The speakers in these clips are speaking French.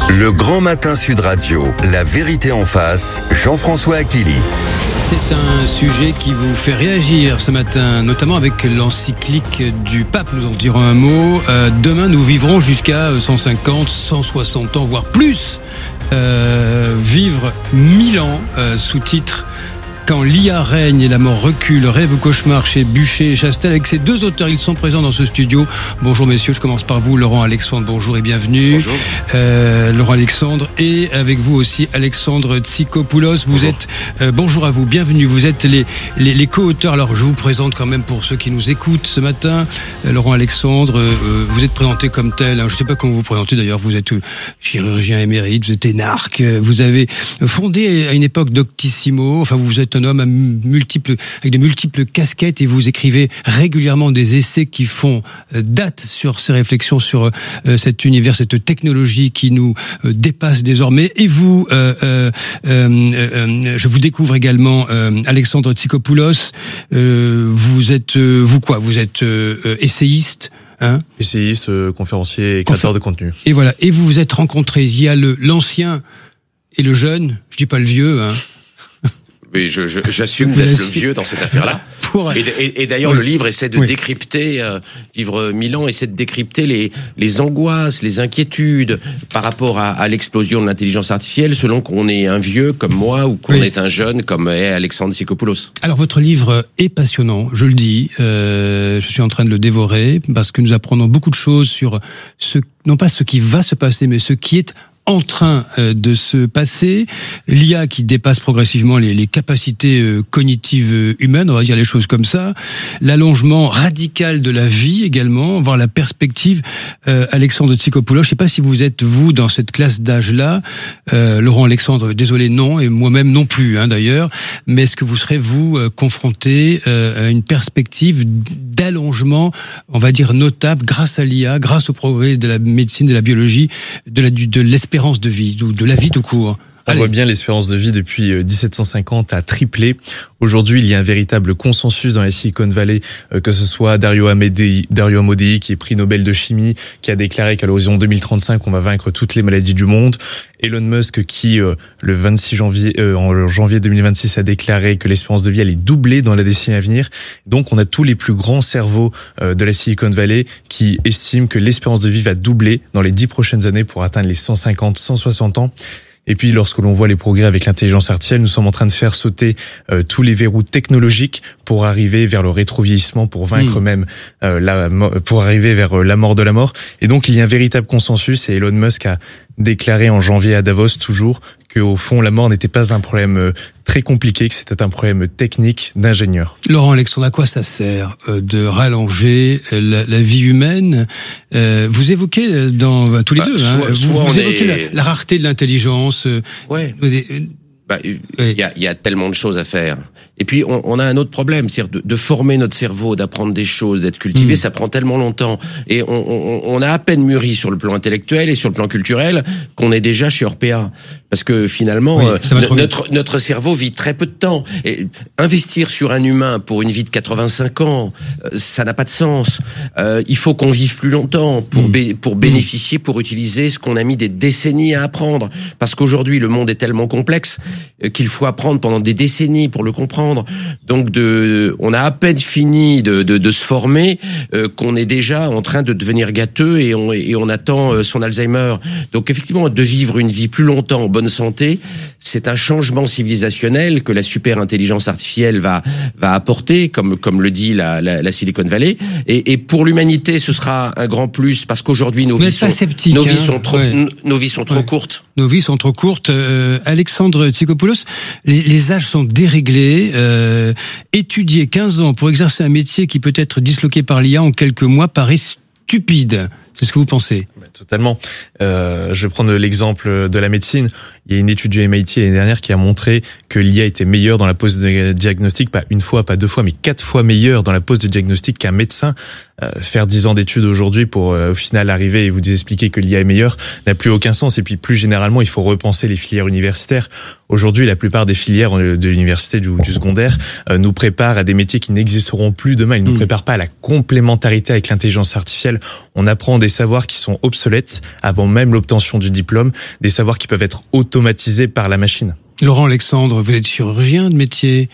Le Grand Matin Sud Radio, la vérité en face, Jean-François Achilly. C'est un sujet qui vous fait réagir ce matin, notamment avec l'encyclique du pape, nous en dirons un mot. Demain, nous vivrons jusqu'à 150, 160 ans, voire plus. Vivre 1000 ans, sous-titre « Quand l'IA règne et la mort recule, rêve ou cauchemar » chez Buchet et Chastel. Avec ces deux auteurs, ils sont présents dans ce studio. Bonjour messieurs, je commence par vous, Laurent Alexandre, bonjour et bienvenue. Bonjour. Laurent Alexandre, et avec vous aussi Alexandre Tsikopoulos. Vous êtes, bonjour à vous, bienvenue. Vous êtes les co-auteurs. Alors je vous présente quand même pour ceux qui nous écoutent ce matin. Laurent Alexandre, vous êtes présenté comme tel. Je ne sais pas comment vous présentez d'ailleurs. Vous êtes chirurgien émérite, vous êtes énarque. Vous avez fondé à une époque Doctissimo. Enfin, vous êtes un homme avec de multiples casquettes et vous écrivez régulièrement des essais qui font date sur ces réflexions sur cet univers, cette technologie qui nous dépasse désormais. Et vous, je vous découvre également, Alexandre Tsikopoulos. Vous êtes essayiste. Essayiste, conférencier et créateur de contenu. Et voilà. Et vous vous êtes rencontrés. Il y a l'ancien et le jeune. Je dis pas le vieux. Oui, j'assume d'être le vieux dans cette affaire-là. Et d'ailleurs, le livre essaie de décrypter, livre 1000 ans, essaie de décrypter les angoisses, les inquiétudes par rapport à l'explosion de l'intelligence artificielle, selon qu'on est un vieux comme moi ou qu'on est un jeune comme est Alexandre Tsikopoulos. Alors, votre livre est passionnant, je le dis. Je suis en train de le dévorer parce que nous apprenons beaucoup de choses sur non pas ce qui va se passer, mais ce qui est en train de se passer, l'IA qui dépasse progressivement les capacités cognitives humaines, on va dire les choses comme ça, l'allongement radical de la vie également, voir la perspective. Alexandre Tsikopoulos, je ne sais pas si vous êtes, vous, dans cette classe d'âge-là, Laurent Alexandre, désolé, non, et moi-même non plus, d'ailleurs, mais est-ce que vous serez, vous, confronté à une perspective d'allongement, on va dire, notable, grâce à l'IA, grâce au progrès de la médecine, de la biologie, de l'espérance de vie, ou de la vie tout court? On voit bien l'espérance de vie depuis 1750 a triplé. Aujourd'hui, il y a un véritable consensus dans la Silicon Valley, que ce soit Dario Amodei, qui est prix Nobel de chimie, qui a déclaré qu'à l'horizon 2035, on va vaincre toutes les maladies du monde. Elon Musk, qui le 26 janvier, en janvier 2026, a déclaré que l'espérance de vie allait doubler dans la décennie à venir. Donc, on a tous les plus grands cerveaux de la Silicon Valley qui estiment que l'espérance de vie va doubler dans les 10 prochaines années pour atteindre les 150, 160 ans. Et puis, lorsque l'on voit les progrès avec l'intelligence artificielle, nous sommes en train de faire sauter tous les verrous technologiques pour arriver vers le rétrovieillissement, pour vaincre même pour arriver vers la mort de la mort. Et donc, il y a un véritable consensus. Et Elon Musk a déclaré en janvier à Davos toujours qu'au fond, la mort n'était pas un problème très compliqué, que c'était un problème technique d'ingénieur. Laurent Alexandre, à quoi ça sert de rallonger la vie humaine? Vous évoquez tous les deux, vous évoquez la rareté de l'intelligence. Il y a tellement de choses à faire. Et puis on a un autre problème, c'est-à-dire de former notre cerveau, d'apprendre des choses, d'être cultivé, ça prend tellement longtemps. Et on a à peine mûri sur le plan intellectuel et sur le plan culturel qu'on est déjà chez Orpea. Parce que finalement, notre cerveau vit très peu de temps. Et investir sur un humain pour une vie de 85 ans, ça n'a pas de sens. Il faut qu'on vive plus longtemps pour bénéficier, pour utiliser ce qu'on a mis des décennies à apprendre. Parce qu'aujourd'hui, le monde est tellement complexe qu'il faut apprendre pendant des décennies pour le comprendre. Donc on a à peine fini de se former qu'on est déjà en train de devenir gâteux et on attend son Alzheimer. Donc effectivement, de vivre une vie plus longtemps en bonne santé, c'est un changement civilisationnel que la super intelligence artificielle va apporter, comme le dit la Silicon Valley. Et pour l'humanité, ce sera un grand plus parce qu'aujourd'hui nos vies sont trop courtes. Nos vies sont trop courtes. Alexandre Tsikopoulos, les âges sont déréglés. Étudier 15 ans pour exercer un métier qui peut être disloqué par l'IA en quelques mois paraît stupide. C'est ce que vous pensez? Totalement. Je vais prendre l'exemple de la médecine. Il y a une étude du MIT l'année dernière qui a montré que l'IA était meilleure dans la pose de diagnostic, pas une fois, pas deux fois, mais 4 fois meilleure dans la pose de diagnostic qu'un médecin. Faire 10 ans d'études aujourd'hui pour au final arriver et vous expliquer que l'IA est meilleure n'a plus aucun sens. Et puis plus généralement, il faut repenser les filières universitaires. Aujourd'hui, la plupart des filières de l'université du secondaire nous préparent à des métiers qui n'existeront plus demain. Ils ne nous préparent pas à la complémentarité avec l'intelligence artificielle. On apprend des savoirs qui sont obsolètes avant même l'obtention du diplôme, des savoirs qui peuvent être automatisés par la machine. Laurent Alexandre, vous êtes chirurgien de métier.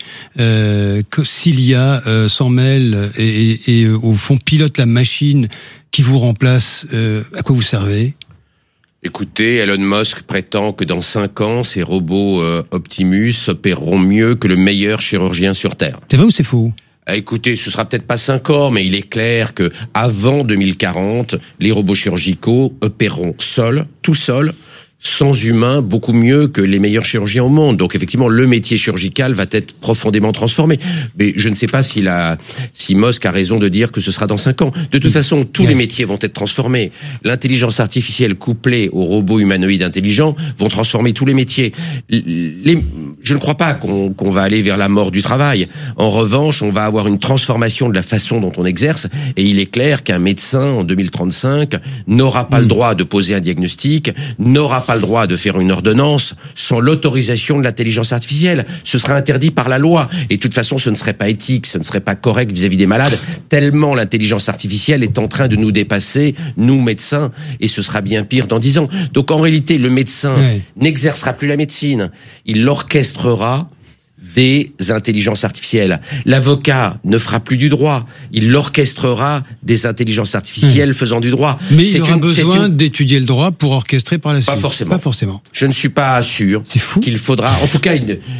Si l'IA s'en mêle et au fond pilote la machine qui vous remplace, à quoi vous servez ? Écoutez, Elon Musk prétend que dans 5 ans, ces robots Optimus opéreront mieux que le meilleur chirurgien sur Terre. C'est vrai ou c'est faux ? Écoutez, ce sera peut-être pas 5 ans, mais il est clair que avant 2040, les robots chirurgicaux opéreront seuls, tout seuls, sans humain, beaucoup mieux que les meilleurs chirurgiens au monde. Donc effectivement, le métier chirurgical va être profondément transformé. Mais je ne sais pas si Musk a raison de dire que ce sera dans 5 ans. De toute façon, tous les métiers vont être transformés. L'intelligence artificielle couplée aux robots humanoïdes intelligents vont transformer tous les métiers. Je ne crois pas qu'on va aller vers la mort du travail. En revanche, on va avoir une transformation de la façon dont on exerce. Et il est clair qu'un médecin en 2035 n'aura pas le droit de poser un diagnostic, n'aura pas le droit de faire une ordonnance sans l'autorisation de l'intelligence artificielle. Ce serait interdit par la loi. Et de toute façon, ce ne serait pas éthique, ce ne serait pas correct vis-à-vis des malades, tellement l'intelligence artificielle est en train de nous dépasser, nous médecins, et ce sera bien pire dans 10 ans. Donc en réalité, le médecin n'exercera plus la médecine. Il l'orchestrera des intelligences artificielles. L'avocat ne fera plus du droit. Il l'orchestrera des intelligences artificielles faisant du droit. Mais il aura besoin d'étudier le droit pour orchestrer par la suite. Pas forcément. Je ne suis pas sûr qu'il faudra... En tout cas,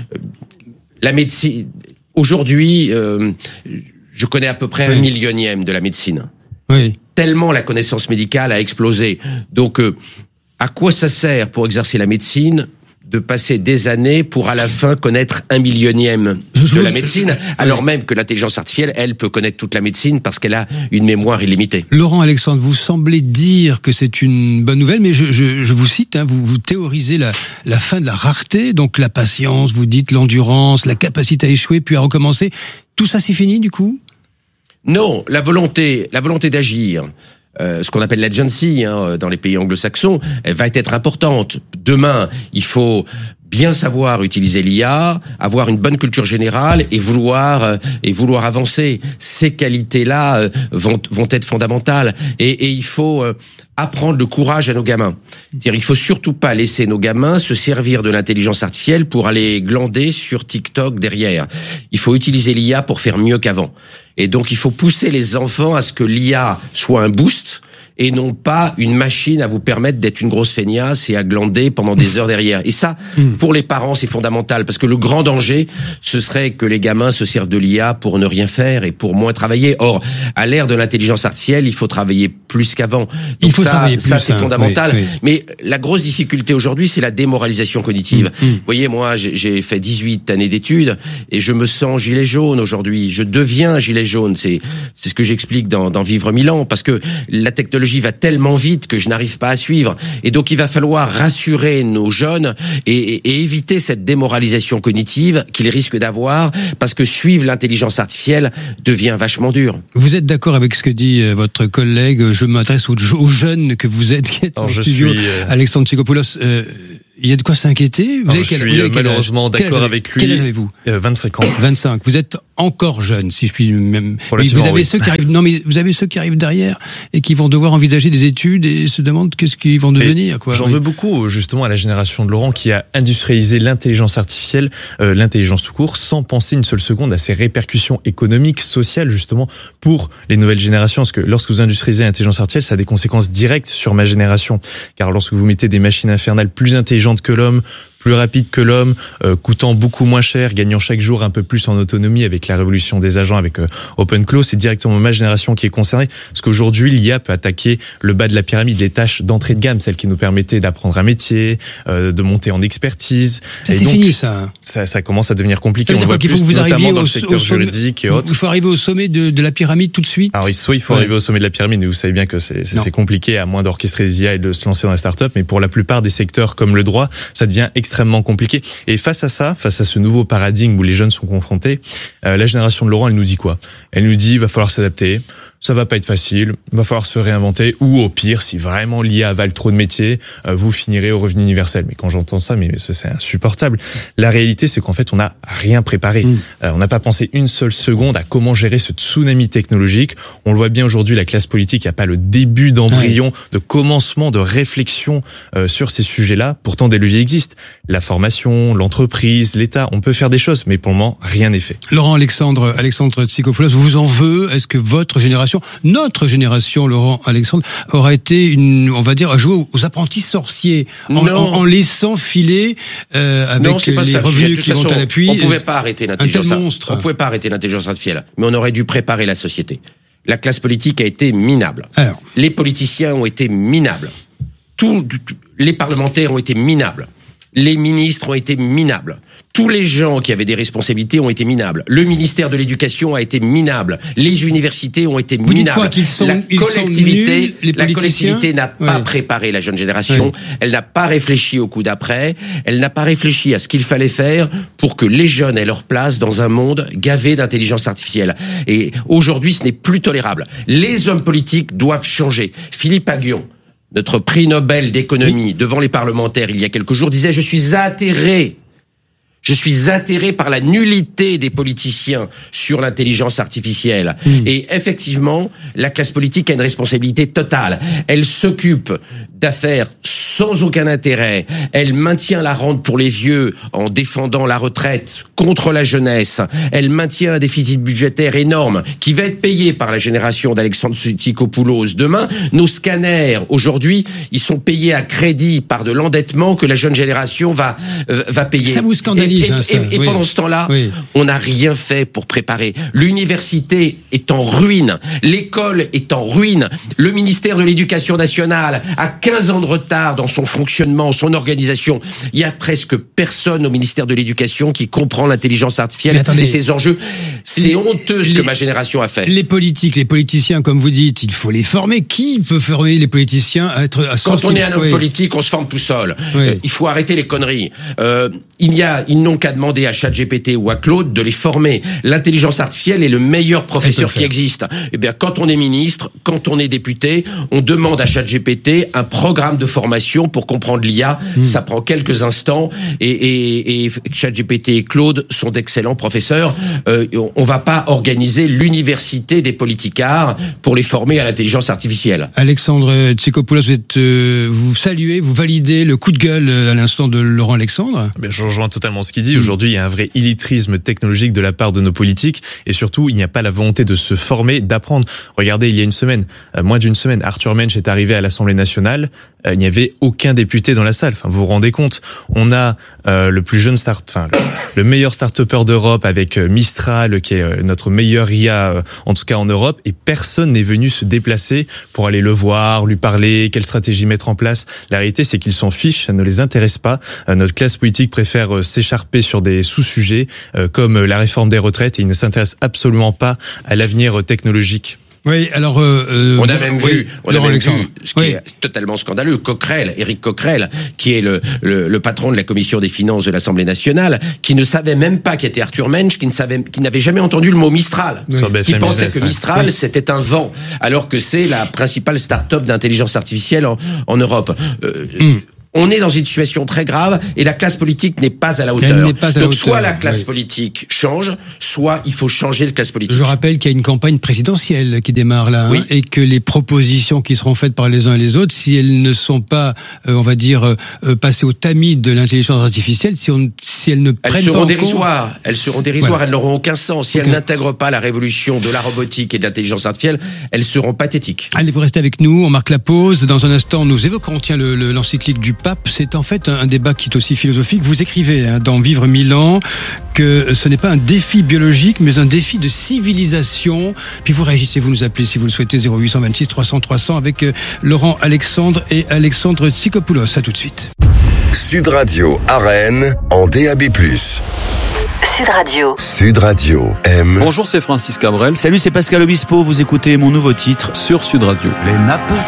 la médecine... Aujourd'hui, je connais à peu près 1/1000e de la médecine. Oui. Tellement la connaissance médicale a explosé. Donc, à quoi ça sert pour exercer la médecine de passer des années pour à la fin connaître 1/1000e de la médecine, alors même que l'intelligence artificielle, elle, peut connaître toute la médecine parce qu'elle a une mémoire illimitée. Laurent Alexandre, vous semblez dire que c'est une bonne nouvelle, mais je vous cite, vous théorisez la fin de la rareté, donc la patience, vous dites l'endurance, la capacité à échouer puis à recommencer. Tout ça, c'est fini du coup ? Non, la volonté d'agir. Ce qu'on appelle l'agency dans les pays anglo-saxons, elle va être importante. Demain, il faut bien savoir utiliser l'IA, avoir une bonne culture générale et vouloir avancer. Ces qualités-là vont être fondamentales. Et il faut apprendre le courage à nos gamins. C'est-à-dire, il faut surtout pas laisser nos gamins se servir de l'intelligence artificielle pour aller glander sur TikTok derrière. Il faut utiliser l'IA pour faire mieux qu'avant. Et donc, il faut pousser les enfants à ce que l'IA soit un boost et non pas une machine à vous permettre d'être une grosse feignasse et à glander pendant des heures derrière. Et ça, pour les parents, c'est fondamental, parce que le grand danger, ce serait que les gamins se servent de l'IA pour ne rien faire et pour moins travailler. Or, à l'ère de l'intelligence artificielle, il faut travailler plus qu'avant. Donc ça, c'est fondamental. Oui. Mais la grosse difficulté aujourd'hui, c'est la démoralisation cognitive. Vous voyez, moi, j'ai fait 18 années d'études et je me sens gilet jaune aujourd'hui. Je deviens gilet jaune. C'est ce que j'explique dans Vivre 1000 ans, parce que la technologie va tellement vite que je n'arrive pas à suivre. Et donc, il va falloir rassurer nos jeunes et éviter cette démoralisation cognitive qu'ils risquent d'avoir, parce que suivre l'intelligence artificielle devient vachement dur. Vous êtes d'accord avec ce que dit votre collègue ? Je m'adresse aux jeunes que vous êtes, qui êtes en studio, Alexandre Tsigopoulos. Il y a de quoi s'inquiéter. Je suis malheureusement d'accord avec lui. Quel âge avez-vous ? 25 ans. 25. Vous êtes encore jeune, si je puis même. Vous avez ceux qui arrivent. Non, mais vous avez ceux qui arrivent derrière et qui vont devoir envisager des études et se demandent qu'est-ce qu'ils vont devenir. J'en veux beaucoup justement à la génération de Laurent qui a industrialisé l'intelligence artificielle, l'intelligence tout court, sans penser une seule seconde à ses répercussions économiques, sociales justement pour les nouvelles générations. Parce que lorsque vous industrialisez l'intelligence artificielle, ça a des conséquences directes sur ma génération. Car lorsque vous mettez des machines infernales plus intelligentes que l'homme, plus rapide que l'homme, coûtant beaucoup moins cher, gagnant chaque jour un peu plus en autonomie avec la révolution des agents, avec OpenClaw. C'est directement ma génération qui est concernée, parce qu'aujourd'hui, l'IA peut attaquer le bas de la pyramide, les tâches d'entrée de gamme, celles qui nous permettaient d'apprendre un métier, de monter en expertise. Ça, c'est fini, ça. Ça commence à devenir compliqué. On voit plus, faut que vous arriviez dans le secteur juridique et autres. Il faut arriver au sommet de la pyramide tout de suite. Alors, soit il faut arriver au sommet de la pyramide, mais vous savez bien que c'est compliqué, à moins d'orchestrer des IA et de se lancer dans la start-up. Mais pour la plupart des secteurs comme le droit, ça devient extrêmement compliqué. Et face à ce nouveau paradigme où les jeunes sont confrontés, la génération de Laurent, elle nous dit quoi? Elle nous dit, il va falloir s'adapter. Ça va pas être facile, il va falloir se réinventer, ou au pire, si vraiment l'IA avale trop de métiers, vous finirez au revenu universel. Mais quand j'entends ça, mais c'est insupportable. La réalité, c'est qu'en fait, on n'a rien préparé. On n'a pas pensé une seule seconde à comment gérer ce tsunami technologique. On le voit bien aujourd'hui, la classe politique n'a pas le début d'embryon, de commencement, de réflexion sur ces sujets-là. Pourtant, des leviers existent. La formation, l'entreprise, l'État, on peut faire des choses, mais pour le moment, rien n'est fait. Laurent Alexandre Tsikopoulos, vous en veut? Est-ce que notre génération, Laurent Alexandre, aura été on va dire, à jouer aux apprentis sorciers en laissant filer avec les revenus qui vont à l'appui. On pouvait pas arrêter l'intelligence artificielle, mais on aurait dû préparer la société. La classe politique a été minable. Les politiciens ont été minables. Les parlementaires ont été minables. Les ministres ont été minables. Tous les gens qui avaient des responsabilités ont été minables. Le ministère de l'Éducation a été minable. Les universités ont été minables. Vous dites quoi, qu'ils sont nuls, la collectivité n'a pas préparé la jeune génération. Elle n'a pas réfléchi au coup d'après. Elle n'a pas réfléchi à ce qu'il fallait faire pour que les jeunes aient leur place dans un monde gavé d'intelligence artificielle. Et aujourd'hui, ce n'est plus tolérable. Les hommes politiques doivent changer. Philippe Aghion, notre prix Nobel d'économie, devant les parlementaires il y a quelques jours, disait « Je suis atterré par la nullité des politiciens sur l'intelligence artificielle. » Et effectivement, la classe politique a une responsabilité totale. Elle s'occupe d'affaires sans aucun intérêt. Elle maintient la rente pour les vieux en défendant la retraite contre la jeunesse. Elle maintient un déficit budgétaire énorme qui va être payé par la génération d'Alexandre Tsikopoulos. Demain, nos scanners, aujourd'hui, ils sont payés à crédit par de l'endettement que la jeune génération va payer. Ça vous scandalise. Et pendant ce temps-là, on n'a rien fait pour préparer. L'université est en ruine. L'école est en ruine. Le ministère de l'Éducation nationale a 15 ans de retard dans son fonctionnement, son organisation. Il y a presque personne au ministère de l'Éducation qui comprend l'intelligence artificielle et ses enjeux. C'est honteux ce que ma génération a fait. Les politiciens, comme vous dites, il faut les former. Qui peut former les politiciens à être Quand on est un homme politique, on se forme tout seul. Il faut arrêter les conneries. Ils n'ont qu'à demander à ChatGPT ou à Claude de les former. L'intelligence artificielle est le meilleur professeur qui existe. Eh bien, quand on est ministre, quand on est député, on demande à ChatGPT un programme de formation pour comprendre l'IA. Ça prend quelques instants et ChatGPT et Claude sont d'excellents professeurs. On va pas organiser l'université des politicards pour les former à l'intelligence artificielle. Alexandre Tsikopoulos, vous saluez, vous validez le coup de gueule à l'instant de Laurent Alexandre? Je rejoins totalement ce qu'il dit. Aujourd'hui, il y a un vrai illettrisme technologique de la part de nos politiques et surtout, il n'y a pas la volonté de se former, d'apprendre. Regardez, il y a une semaine, moins d'une semaine, Arthur Mensch est arrivé à l'Assemblée nationale. Il n'y avait aucun député dans la salle. Enfin, vous vous rendez compte? On a le plus jeune le meilleur start-upper d'Europe avec Mistral, qui est notre meilleur IA, en tout cas en Europe, et personne n'est venu se déplacer pour aller le voir, lui parler, quelle stratégie mettre en place. La réalité, c'est qu'ils s'en fichent, ça ne les intéresse pas. Notre classe politique préfère s'écharper sur des sous-sujets comme la réforme des retraites et ils ne s'intéressent absolument pas à l'avenir technologique. Oui, alors on a même vu ce qui est totalement scandaleux, Éric Coquerel, qui est le patron de la commission des finances de l'Assemblée nationale, qui ne savait même pas qui était Arthur Mensch, qui n'avait jamais entendu le mot Mistral, qui pensait que Mistral c'était un vent, alors que c'est la principale start-up d'intelligence artificielle en Europe. On est dans une situation très grave et la classe politique n'est pas à la hauteur. Donc soit la classe politique change, soit il faut changer de classe politique. Je rappelle qu'il y a une campagne présidentielle qui démarre là, et que les propositions qui seront faites par les uns et les autres, si elles ne sont pas, on va dire, passées au tamis de l'intelligence artificielle, si elles ne prennent pas en compte... Elles seront dérisoires, elles n'auront aucun sens. Si elles n'intègrent pas la révolution de la robotique et de l'intelligence artificielle, elles seront pathétiques. Allez, vous restez avec nous, on marque la pause. Dans un instant, nous évoquerons l'encyclique du pape, c'est en fait un débat qui est aussi philosophique. Vous écrivez dans Vivre 1000 ans que ce n'est pas un défi biologique, mais un défi de civilisation. Puis vous réagissez, vous nous appelez si vous le souhaitez, 0826 300 300 avec Laurent Alexandre et Alexandre Tsikopoulos. À tout de suite. Sud Radio à Rennes en DAB+. Sud Radio. Sud Radio aime. Bonjour, c'est Francis Cabrel. Salut, c'est Pascal Obispo. Vous écoutez mon nouveau titre Sur Sud Radio. Les nappes